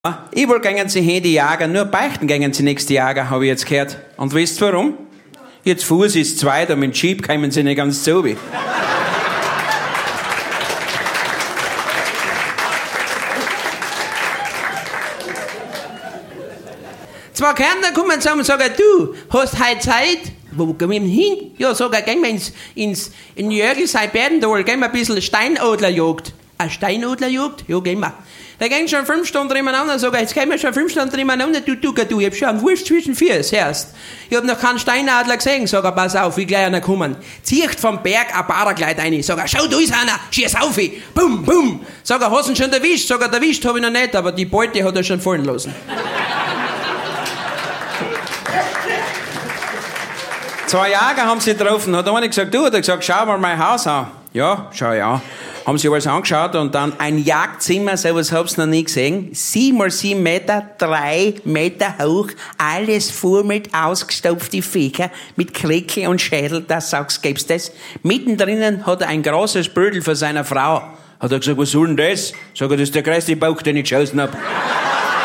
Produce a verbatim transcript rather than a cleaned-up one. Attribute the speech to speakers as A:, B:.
A: Überall gehen sie hin, die Jäger, nur beichten gehen sie nächste Jäger, habe ich jetzt gehört. Und wisst ihr warum? Jetzt Fuß ist zwei, da mit dem Jeep kommen sie nicht ganz so wie. Zwei Kärntner kommen zusammen und sagen, du, hast heute Zeit? Wo gehen wir denn hin? Ja, sag ich, gehen wir ins, ins, in Jörgl Berndal, gehen wir ein bisschen Steinadlerjagd. Eine Steinadlerjagd? Ja, gehen wir. Da gehen schon fünf Stunden nebeneinander, sag ich, jetzt gehen wir schon fünf Stunden nebeneinander, du, du, du, ich hab schon einen Wurst zwischen vier, hörst. Ich hab noch keinen Steinadler gesehen, sag er, pass auf, wie gleich einer kommen. Zieht vom Berg ein Paragleit rein, sag er, schau, da ist einer, schieß auf, bum, bum. Sag er, hast du ihn schon erwischt? Sag er, erwischt hab ich noch nicht, aber die Beute hat er schon fallen lassen. Zwei Jäger haben sie getroffen, hat einer gesagt, du, hat er gesagt, schau mal mein Haus an. Ja, schau ja. Haben sie alles angeschaut und dann ein Jagdzimmer, sowas hab's noch nie gesehen. Sieben mal sieben Meter, drei Meter hoch, alles voll mit ausgestopften Viecher, mit Kleckel und Schädel, das sagst, gibt's das. Mittendrin hat er ein großes Bödel für seine Frau. Hat er gesagt, was soll denn das? Sag er, das ist der größte Bauch, den ich geschossen hab.